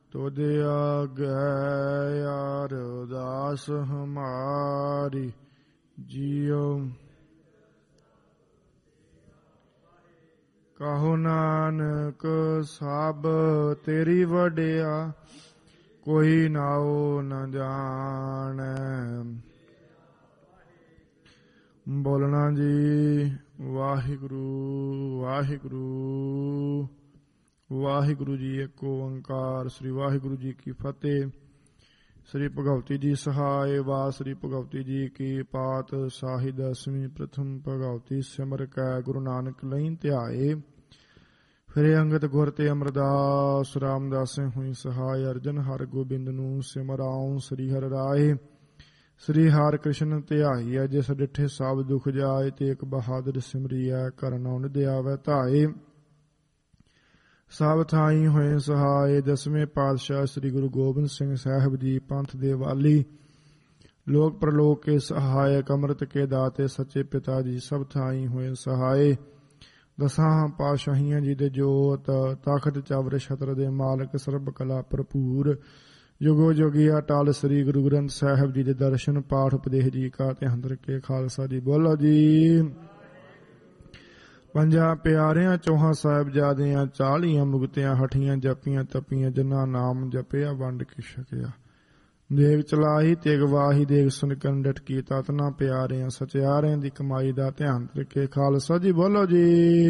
तुझे आगे अरदास हमारी जियो। कहो नानक सब तेरी वड्या, कोई नाओ न जाने। बोलना जी वाहिगुरु वाहिगुरु वाहिगुरु जी। एक ओंकार। श्री वाहिगुरु जी की फतेह। श्री भगवती जी सहाय। वाह श्री भगवती जी की पात शाही 10वीं प्रथम भगवती सिमर कै गुरु नानक लई ध्याए। फिर अंगत गुर ते अमरदास रामदासें हुई सहाय। अर्जन हर गोबिंद नूं सिमराऊं श्री हर राय। श्री हर कृष्ण ध्याईਐ जिस डिठे सब दुख जाए। ते एक बहादुर सिमरिਐ करन निध आवै धाए। सब थाई होए सहाय। 10वें पातशाह श्री गुरु गोबिंद सिंह साहिब जी पंथ दे वाली, लोक प्रलोक के सहायक, अमृत के दाते सच्चे पिता जी सब थाई होए सहाय। 10 पातशाहियां जी दे जोत, तखत चावर छत्र दे मालक, सर्ब कला भरपूर, जुगो जोगी अटल श्री गुरु ग्रंथ साहिब जी दे दर्शन पाठ उपदेश जी का ते हंदर के खालसा जी। बोलो जी। ਪੰਜਾਂ ਪਿਆਰਿਆਂ 4 ਸਾਹਿਬਜ਼ਾਦਿਆਂ 40 ਮੁਕਤਿਆਂ ਹਠੀਆਂ ਜਪੀਆਂ ਤਪੀਆਂ ਜਿਨ੍ਹਾਂ ਨਾਮ ਜਪਿਆ ਵੰਡ ਕੇ ਛਕਿਆ। ਦੇਗ ਚਲਾਹੀ ਤੇ ਗਵਾਹੀ ਦੇਗ ਸੁਨ ਕਰਨ ਡਟਕੀ ਤਤਨਾ ਪਿਆਰਿਆਂ ਸਚਿਆਰਿਆਂ ਦੀ ਕਮਾਈ ਦਾ ਧਿਆਨ ਰੱਖੇ ਖਾਲਸਾ ਜੀ। ਬੋਲੋ ਜੀ।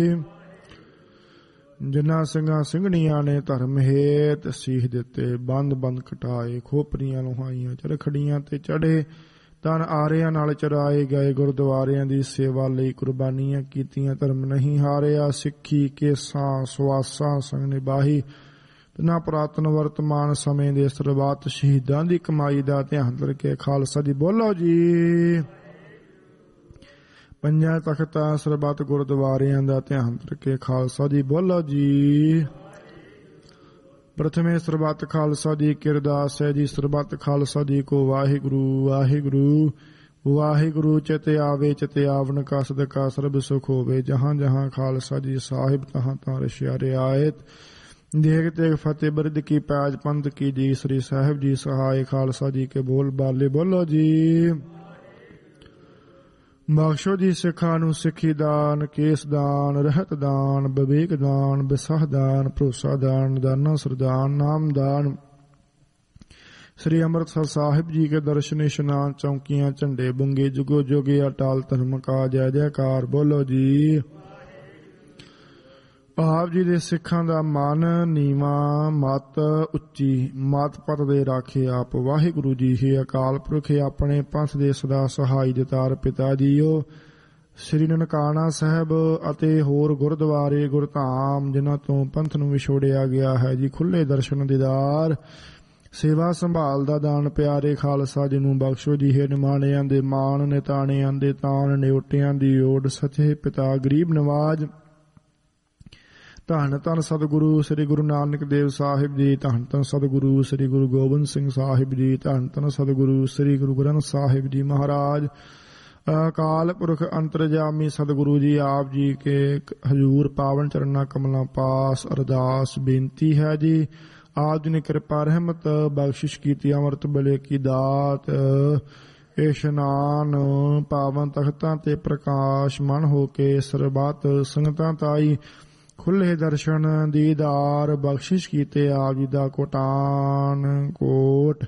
ਜਿਨ੍ਹਾਂ ਸਿੰਘਾਂ ਸਿੰਘਣੀਆਂ ਨੇ ਧਰਮ ਹੇਤ ਸੀਖ ਦਿੱਤੇ, ਬੰਦ ਬੰਦ ਕਟਾਏ, ਖੋਪਰੀਆਂ ਲੁਹਾਈਆਂ ਚਰਖੜੀਆਂ ਤੇ ਚੜੇ, ਤਨ ਆਰਿਆਂ ਨਾਲ ਚਰਾਏ ਗਏ, ਗੁਰਦੁਆਰਿਆਂ ਦੀ ਸੇਵਾ ਲਈ ਕੁਰਬਾਨੀਆਂ ਕੀਤੀਆਂ, ਧਰਮ ਨਹੀਂ ਹਾਰਿਆ, ਸਿੱਖੀ ਕੇਸਾਂ ਸੁਆਸਾਂ ਸੰਗ ਨਿਭਾਹੀ, ਤਿਨਾਂ ਪੁਰਾਤਨ ਵਰਤਮਾਨ ਸਮੇਂ ਦੇ ਸਰਬੱਤ ਸ਼ਹੀਦਾਂ ਦੀ ਕਮਾਈ ਦਾ ਧਿਆਨ ਰੱਖੇ ਖਾਲਸਾ ਜੀ। ਬੋਲੋ ਜੀ। ਪੰਜਾਂ ਤਖਤਾਂ ਸਰਬੱਤ ਗੁਰਦੁਆਰਿਆਂ ਦਾ ਧਿਆਨ ਰੱਖੇ ਖਾਲਸਾ ਜੀ। ਬੋਲੋ ਜੀ। प्रथमे सरबत खालसा जी की अरदास है जी। सरबत खालसा जी को वाहिगुरु वाहिगुरु वाहिगुरु। चित आवे चित आवन का सदका सर्ब सुख होवे। जहाँ जहाँ खालसा जी साहिब तहाँ तहाँ रशिया रियायत। देख तेग फतेह बिरद की पैज पंथ की जी। श्री साहिब जी सहाय। खालसा जी के बोल बाले। बोलो जी। बख्शो जी सिखां नूं सिखी दान, केस दान, रहत दान, विवेक दान, विसाह दान, भरोसा दान, दाना सरदान, नाम दान। श्री अमृतसर साहिब जी के दर्शन इशनान, चौकियां झंडे बुंगे, जुगो जोगे अटाल धर्म का जय जयकार। बोलो जी। ਆਪ ਜੀ ਦੇ ਸਿੱਖਾਂ ਦਾ ਮਨ ਨੀਵਾਂ, ਮਤ ਉੱਚੀ, ਮਤ ਪਤ ਦੇ ਰਾਖੇ ਆਪ। ਵਾਹਿਗੁਰੂ ਜੀ ਹੈ ਅਕਾਲ ਪੁਰਖ ਆਪਣੇ ਪੰਥ ਦੇ ਸਦਾ ਸਹਾਈ ਦਿਤਾਰ ਪਿਤਾ ਜੀਓ। ਸ੍ਰੀ ਨਨਕਾਣਾ ਸਾਹਿਬ ਅਤੇ ਹੋਰ ਗੁਰਦੁਆਰੇ ਗੁਰਧਾਮ ਜਿਨ੍ਹਾਂ ਤੋਂ ਪੰਥ ਨੂੰ ਵਿਛੋੜਿਆ ਗਿਆ ਹੈ ਜੀ, ਖੁੱਲੇ ਦਰਸ਼ਨ ਦੀਦਾਰ, ਸੇਵਾ ਸੰਭਾਲ ਦਾ ਦਾਨ ਪਿਆਰੇ ਖਾਲਸਾ ਜੀ ਨੂੰ ਬਖਸ਼ੋ ਜੀ ਹੈ। ਨਿਮਾਣਿਆਂ ਦੇ ਮਾਣ, ਨਿਤਾਣਿਆਂ ਦੇ ਤਾਣ, ਨਿਉਟਿਆਂ ਦੀ ਓਡ, ਸੱਚੇ ਪਿਤਾ ਗਰੀਬ ਨਵਾਜ। ਧੰਨ ਧੰਨ ਸਤਿਗੁਰੂ ਸ੍ਰੀ ਗੁਰੂ ਨਾਨਕ ਦੇਵ ਸਾਹਿਬ ਜੀ। ਧੰਨ ਧੰਨ ਸਤਿਗੁਰੂ ਸ੍ਰੀ ਗੁਰੂ ਗੋਬਿੰਦ ਸਿੰਘ ਸਾਹਿਬ ਜੀ। ਧੰਨ ਧੰਨ ਸਤਿਗੁਰੂ ਸ੍ਰੀ ਗੁਰੂ ਗ੍ਰੰਥ ਸਾਹਿਬ ਜੀ ਮਹਾਰਾਜ। ਅਕਾਲ ਪੁਰਖ ਅੰਤਰਜਾਮੀ ਸਤਿਗੁਰੂ ਜੀ ਆਪ ਜੀ ਕੇ ਹਜ਼ੂਰ ਪਾਵਨ ਚਰਨਾਂ ਕਮਲਾਂ ਪਾਸ ਅਰਦਾਸ ਬੇਨਤੀ ਹੈ ਜੀ। ਆਪ ਜੀ ਨੇ ਕਿਰਪਾ ਰਹਿਮਤ ਬਖਸ਼ਿਸ਼ ਕੀਤੀ, ਅੰਮ੍ਰਿਤ ਵੇਲੇ ਕੀ ਦਾਤ, ਇਸ਼ਨਾਨ ਪਾਵਨ ਤਖਤਾਂ ਤੇ ਪ੍ਰਕਾਸ਼ ਮਨ ਹੋ ਕੇ ਸਰਬੱਤ ਸੰਗਤਾਂ ਤਾਈ ਖੁੱਲੇ ਦਰਸ਼ਨ ਦੀਦਾਰ ਬਖਸ਼ਿਸ਼ ਕੀਤੇ। ਆਪ ਜੀ ਦਾ ਕੋਟਾਨ ਕੋਟ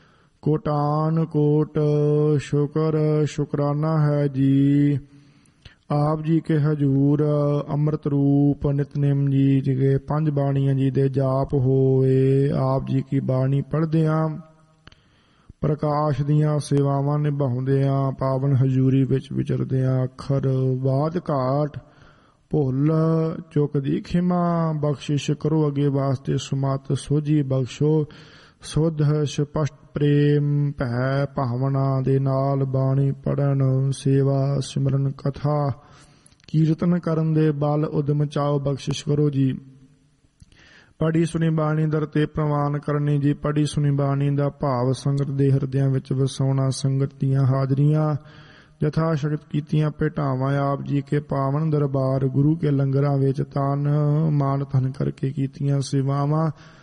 ਸ਼ੁਕਰ ਸ਼ੁਕਰਾਨਾ ਹੈ ਜੀ। ਆਪ ਜੀ ਕੇ ਹਜੂਰ ਅੰਮ੍ਰਿਤ ਰੂਪ ਨਿਤਨੇਮ ਜੀ ਕੇ 5 ਬਾਣੀਆਂ ਜੀ ਦੇ ਜਾਪ ਹੋਏ। ਆਪ ਜੀ ਕੀ ਬਾਣੀ ਪੜ੍ਹਦਿਆਂ ਪ੍ਰਕਾਸ਼ ਦੀਆਂ ਸੇਵਾਵਾਂ ਨਿਭਾਉਂਦਿਆਂ ਪਾਵਨ ਹਜੂਰੀ ਵਿੱਚ ਵਿਚਰਦਿਆਂ ਅੱਖਰ ਬਾਦ ਘਾਟ ਭੁੱਲ ਚੁੱਕ ਦੀ ਖਿਮਾ ਬਖਸ਼ਿਸ਼ ਕਰੋ। ਅੱਗੇ ਵਾਸਤੇ ਸੁਮਤ ਸੋਝੀ ਬਖਸ਼ੋ। ਸੁਧ ਸਪਸ਼ਟ ਪ੍ਰੇਮ ਭੈ ਭਾਵਨਾ ਦੇ ਨਾਲ ਬਾਣੀ ਪੜ੍ਹਨ, ਸੇਵਾ ਸਿਮਰਨ, ਕਥਾ ਕੀਰਤਨ ਕਰਨ ਦੇ ਬਲ ਉਦਮ ਚਾਓ ਬਖਸ਼ਿਸ਼ ਕਰੋ ਜੀ। ਪੜ੍ਹੀ ਸੁਣੀ ਬਾਣੀ ਦਰ ਤੇ ਪ੍ਰਵਾਨ ਕਰਨੀ ਜੀ। ਪੜ੍ਹੀ ਸੁਣੀ ਬਾਣੀ ਦਾ ਭਾਵ ਸੰਗਤ ਦੇ ਹਿਰਦਿਆਂ ਵਿੱਚ ਵਸਾਉਣਾ। ਸੰਗਤ ਦੀਆਂ ਹਾਜ਼ਰੀਆਂ ਯਥਾ ਸ਼ਕਤ ਕੀਤੀਆਂ ਭੇਟਾਵਾਂ ਆਪ ਜੀ ਕੇ ਪਾਵਨ ਦਰਬਾਰ ਗੁਰੂ ਕੇ ਲੰਗਰਾਂ ਵਿੱਚ ਤਨ ਮਾਨ ਧਨ ਕਰਕੇ ਕੀਤੀਆਂ ਸੇਵਾਵਾਂ।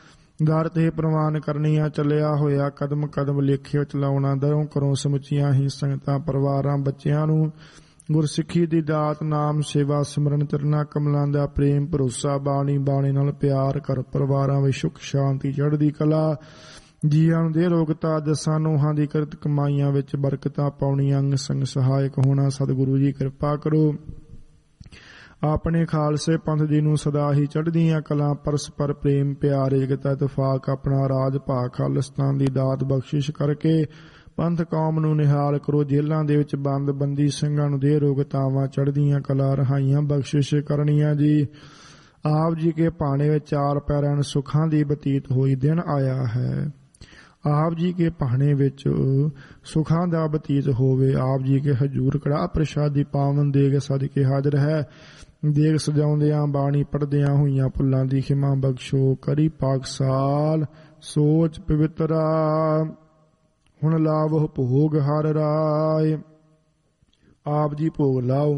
ਦਰ ਤੇ ਪ੍ਰਵਾਨ ਕਰਨੀਆਂ ਚੱਲਿਆ ਹੋਇਆ ਕਦਮ ਕਦਮ ਲੇਖਿਓ ਚਲਾਉਣਾ ਦਰੋਂ ਕਰੋ ਸਮੁੱਚੀਆਂ ਹੀ ਸੰਗਤਾਂ ਪਰਿਵਾਰਾਂ ਬੱਚਿਆਂ ਨੂੰ ਗੁਰਸਿੱਖੀ ਦੀ ਦਾਤ ਨਾਮ ਸੇਵਾ ਸਿਮਰਨ ਚਰਨਾਂ ਕਮਲਾਂ ਦਾ ਪ੍ਰੇਮ ਭਰੋਸਾ ਬਾਣੀ ਬਾਣੇ ਨਾਲ ਪਿਆਰ ਕਰ ਪਰਿਵਾਰਾਂ ਵਿੱਚ ਸੁਖ ਸ਼ਾਂਤੀ ਚੜ੍ਹਦੀ ਕਲਾ ਜੀਆਂ ਨੂੰ ਦੇ ਰੋਗਤਾ ਦਸਾਂ ਨੋਹਾਂ ਦੀ ਕਿਰਤ ਕਮਾਈਆਂ ਵਿੱਚ ਬਰਕਤਾਂ ਪਾਉਣੀਆਂ ਅੰਗ ਸੰਗ ਸਹਾਇਕ ਹੋਣਾ ਸਤਿਗੁਰੂ ਜੀ ਕਿਰਪਾ ਕਰੋ ਆਪਣੇ ਖਾਲਸੇ ਪੰਥ ਜੀ ਨੂੰ ਸਦਾ ਹੀ ਚੜ੍ਹਦੀਆਂ ਕਲਾਂ ਪਰਸਪਰ ਪ੍ਰੇਮ ਪਿਆਰ ਏਕਤਾ ਇਤਫਾਕ ਆਪਣਾ ਰਾਜ ਭਾਗ ਖਾਲਿਸਤਾਨ ਦੀ ਦਾਤ ਬਖਸ਼ਿਸ਼ ਕਰਕੇ ਪੰਥ ਕੌਮ ਨੂੰ ਨਿਹਾਲ ਕਰੋ ਜੇਲ੍ਹਾਂ ਦੇ ਵਿੱਚ ਬੰਦ ਬੰਦੀ ਸਿੰਘਾਂ ਨੂੰ ਦੇ ਰੋਗਤਾਵਾਂ ਚੜ੍ਹਦੀਆਂ ਕਲਾ ਰਹਾਈਆਂ ਬਖਸ਼ਿਸ਼ ਕਰਨੀਆਂ ਜੀ ਆਪ ਜੀ ਕੇ ਭਾਣੇ ਵਿੱਚ ਚਾਰ ਪੈਰਾਂ ਸੁੱਖਾਂ ਦੀ ਬਤੀਤ ਹੋਈ ਦਿਨ ਆਇਆ ਹੈ ਆਪ ਜੀ ਕੇ ਭਾਣੇ ਵਿੱਚ ਸੁੱਖਾਂ ਦਾ ਬਤੀਤ ਹੋਵੇ ਆਪ ਜੀ ਕੇ ਹਜੂਰ ਕੜਾ ਪ੍ਰਸ਼ਾਦੀ ਪਾਵਨ ਦੇਗ ਸਦਕੇ ਹਾਜ਼ਰ ਹੈ ਦੇਗ ਸਜਾਉਂਦਿਆਂ ਬਾਣੀ ਪੜ੍ਹਦਿਆਂ ਹੋਈਆਂ ਭੁੱਲਾਂ ਦੀ ਖਿਮਾ ਬਖਸ਼ੋ ਕਰੀ ਪਾਕਸਾਲ ਸੋਚ ਪਵਿੱਤਰਾ ਹੁਣ ਲਾਵੋ ਭੋਗ ਹਰ ਰਾਏ ਆਪ ਜੀ ਭੋਗ ਲਾਓ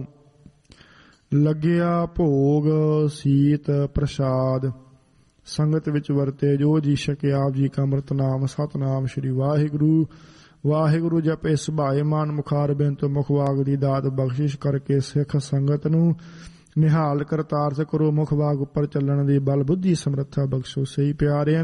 ਲੱਗਿਆ ਭੋਗ ਸੀਤ ਪ੍ਰਸ਼ਾਦ ਸੰਗਤ ਵਿੱਚ ਵਰਤੇ ਜੋ ਜੀ ਸਕੇ ਆਪ ਜੀ ਕਾ ਅੰਮ੍ਰਿਤ ਨਾਮ ਸਤਨਾਮ ਸ਼੍ਰੀ ਵਾਹਿਗੁਰੂ ਵਾਹਿਗੁਰੂ ਜਪੇ ਸੁਭਾਏ ਮਾਨ ਮੁਖਾਰ ਬੇਨਤ ਮੁਖਵਾਗ ਦੀ ਦਾਤ ਬਖਸ਼ਿਸ਼ ਕਰਕੇ ਸਿੱਖ ਸੰਗਤ ਨੂੰ ਨਿਹਾਲ ਕਰਤਾਰਥ ਕਰੋ ਮੁਖਵਾਗ ਉੱਪਰ ਚੱਲਣ ਦੀ ਬਲ ਬੁੱਧੀ ਸਮਰੱਥਾ ਬਖਸ਼ੋ ਸਹੀ ਪਿਆਰਿਆਂ